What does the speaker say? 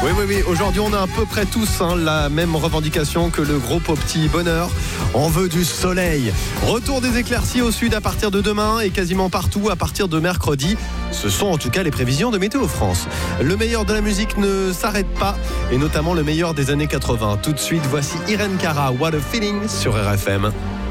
Oui. Aujourd'hui, on a à peu près tous la même revendication que le groupe au petit bonheur. On veut du soleil. Retour des éclaircies au sud à partir de demain et quasiment partout à partir de mercredi. Ce sont en tout cas les prévisions de Météo France. Le meilleur de la musique ne s'arrête pas et notamment le meilleur des années 80. Tout de suite, voici Irene Cara, What a Feeling sur RFM.